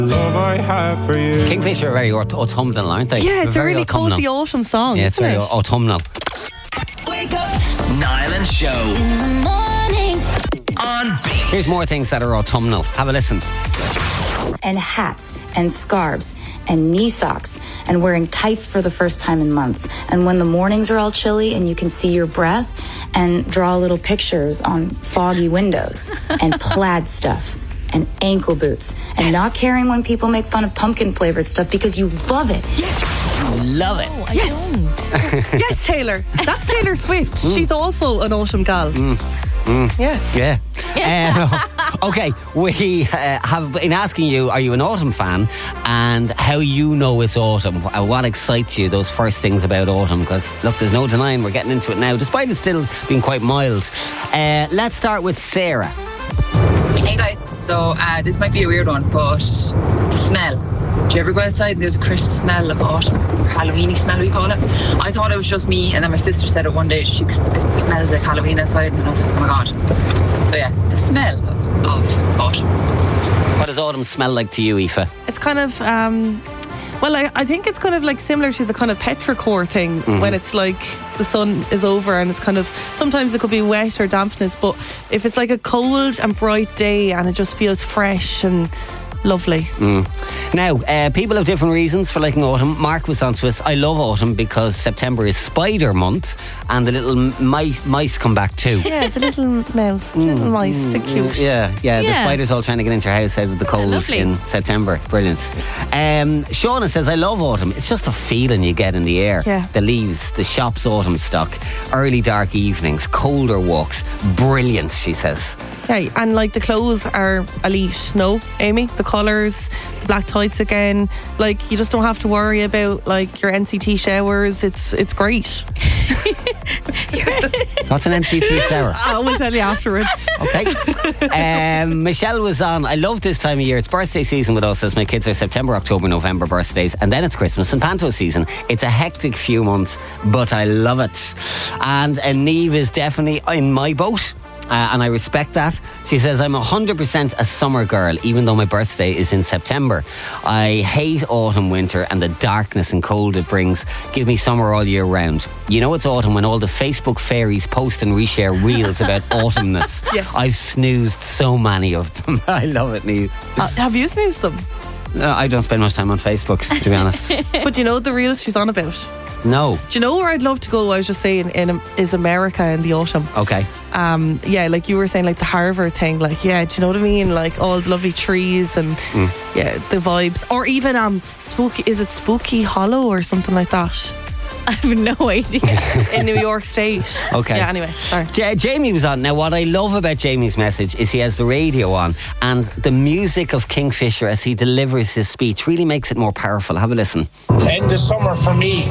Love I have for you. Kingfisher are very autumnal, aren't they? Yeah, it's They're a very really autumnal. cosy autumn song. Yeah, it's isn't very it? autumnal. Wake up. Niall and Show. In the morning. On Beat. Here's more things that are autumnal. Have a listen. And hats and scarves and knee socks and wearing tights for the first time in months. And when the mornings are all chilly and you can see your breath and draw little pictures on foggy windows and plaid stuff and ankle boots and not caring when people make fun of pumpkin flavored stuff because you love it. Love it. Oh, yes. Yes, Taylor. That's Taylor Swift. She's also an autumn gal. Yeah. Okay, we have been asking you, are you an autumn fan? And how you know it's autumn. What excites you, those first things about autumn? Because, look, there's no denying we're getting into it now, despite it still being quite mild. Let's start with Sarah. Hey guys, so this might be a weird one, but the smell. Do you ever go outside and there's a crisp smell of autumn, or Halloweeny smell we call it? I thought it was just me, and then my sister said it one day, it smells like Halloween outside, and I was like, oh my god. So yeah, the smell of autumn. What does autumn smell like to you, Aoife? It's kind of, well, I think it's kind of like similar to the kind of petrichor thing when it's like the sun is over and it's kind of, sometimes it could be wet or dampness, but if it's like a cold and bright day and it just feels fresh and lovely. Now, people have different reasons for liking autumn. Mark was on to us. I love autumn because September is spider month and the little mice come back too. Yeah, the little mouse, little mice, so cute. Yeah, the spiders all trying to get into your house out of the cold in September. Brilliant. Shauna says, I love autumn. It's just a feeling you get in the air. Yeah. The leaves, the shop's autumn stock, early dark evenings, colder walks. Brilliant, she says. Yeah, and like the clothes are elite, no, Amy? The colours, the black tights again. Like, you just don't have to worry about like your NCT showers. It's great. What's an NCT shower? I will tell you afterwards. Okay. Michelle was on. I love this time of year. It's birthday season with us, as my kids are September, October, November birthdays, and then it's Christmas and Panto season. It's a hectic few months, but I love it. And Niamh is definitely in my boat. And I respect that. She says, I'm 100% a summer girl, even though my birthday is in September. I hate autumn, winter, and the darkness and cold it brings. Give me summer all year round. You know it's autumn when all the Facebook fairies post and reshare reels about autumnness. Yes. I've snoozed so many of them. I love it, Niamh. Have you snoozed them? No, I don't spend much time on Facebook, to be honest. But do you know the reels she's on about? No. Do you know where I'd love to go? I was just saying, is America in the autumn. Okay. Yeah, like you were saying, like the Harvard thing, like, yeah, do you know what I mean? Like all the lovely trees and yeah, the vibes. Or even spooky, is it Spooky Hollow or something like that? I have no idea. In New York State. Okay. Yeah, anyway, sorry. Jamie was on. Now, what I love about Jamie's message is he has the radio on, and the music of Kingfisher as he delivers his speech really makes it more powerful. Have a listen. End of summer for me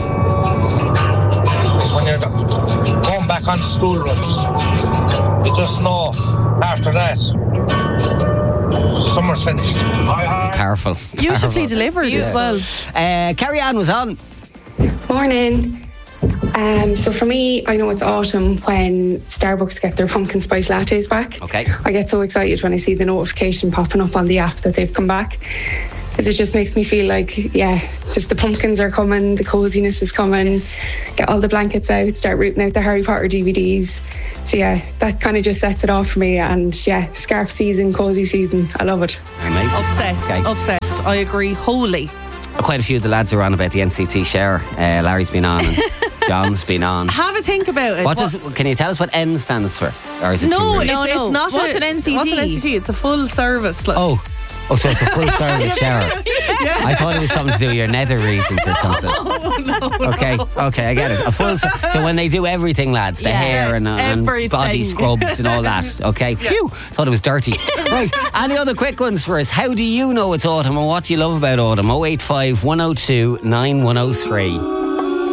is when you're going back on school runs. You just know after that summer's finished. Powerful. Beautifully delivered as well. Carrie Ann was on. Morning. So for me, I know it's autumn when Starbucks get their pumpkin spice lattes back. Okay. I get so excited when I see the notification popping up on the app that they've come back, because it just makes me feel like, yeah, just the pumpkins are coming, the coziness is coming. Get all the blankets out, start rooting out the Harry Potter DVDs. So yeah, that kind of just sets it off for me. And yeah, scarf season, cozy season, I love it. Amazing. Obsessed. I agree wholly. Quite a few of the lads are on about the NCT shower. Larry's been on and John's been on. Have a think about it. Can you tell us what N stands for? Or is it No, too it's not. What's an NCT? What's an NCT? It's a full service. Like. Oh, so it's a full service shower. Yeah. I thought it was something to do with your nether regions or something. No. Okay, I get it. A full. So when they do everything, lads, the hair and body scrubs and all that. Okay. Yeah. Phew. Thought it was dirty. Right. Any other quick ones for us? How do you know it's autumn and what do you love about autumn? 085 102 9103.